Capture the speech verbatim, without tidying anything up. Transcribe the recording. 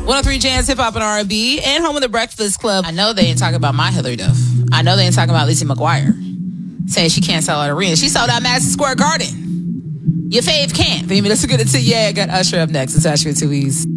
one oh three Jams, Hip Hop and R and B, and home of the Breakfast Club. I know they ain't talking about my Hillary Duff. I know they ain't talking about Lizzie McGuire saying she can't sell out arenas. She sold out Madison Square Garden. Your fave can't. Baby, let's get it to yeah. I got Usher up next. It's Usher with two E's.